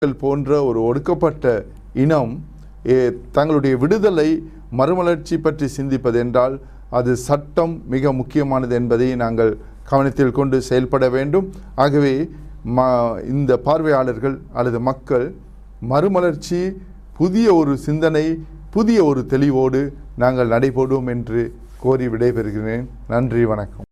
போன்ற ஒரு ஒடுக்கப்பட்ட இனம் தங்களுடைய விடுதலை மறுமலர்ச்சி பற்றி சிந்திப்பது என்றால் அது சட்டம் மிக முக்கியமானது என்பதை நாங்கள் கவனத்தில் கொண்டு செயல்பட வேண்டும். ஆகவே இந்த பார்வையாளர்கள் அல்லது மக்கள் மறுமலர்ச்சி, புதிய ஒரு சிந்தனை, புதிய ஒரு தெளிவோடு நாங்கள் நடைபோடுவோம் என்று கோரி விடைபெறுகிறேன். நன்றி, வணக்கம்.